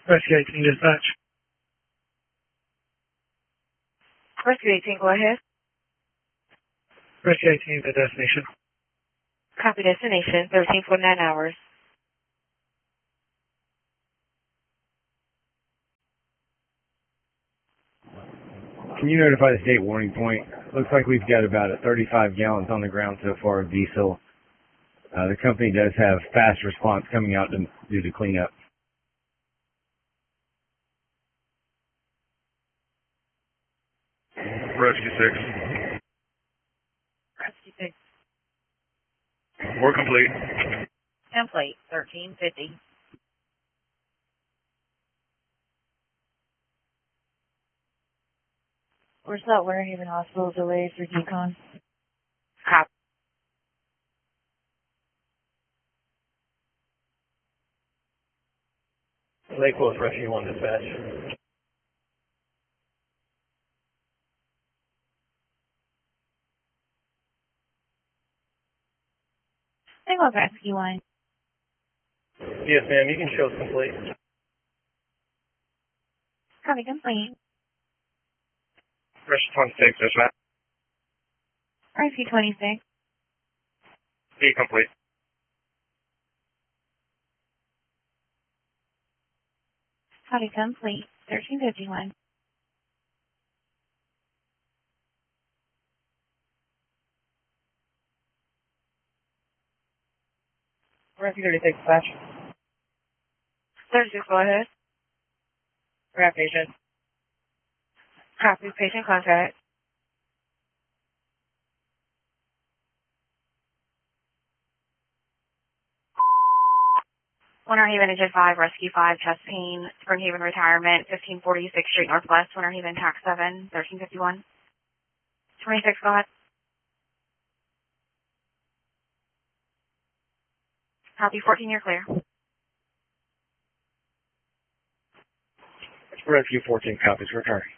Rescue 18 dispatch. Rescue 18, go ahead. Rescue 18 to destination. Copy destination, 1349 hours. Can you notify the state warning point? Looks like we've got about 35 gallons on the ground so far of diesel. The company does have fast response coming out to do the cleanup. Rescue 6. Rescue 6. We're complete. Template, 1350. Where's that Winter Haven Hospital delayed for decon? Copy. Lake Wolf Rescue 1 dispatch. Single Rescue 1. Yes, ma'am. You can show us complete. Copy complete. Rescue 26, dispatch. Rescue 26. Be complete. Copy complete. 1351. Rescue 36 dispatch. 36, go ahead. Grab patient. Copy patient contact. Winter Haven Engine 5, Rescue 5, chest pain, Spring Haven Retirement, 1546 Street Northwest, Winter Haven TAC 7, 1351. 26, go ahead. Copy 14, you're clear. Rescue 14 copies. Return.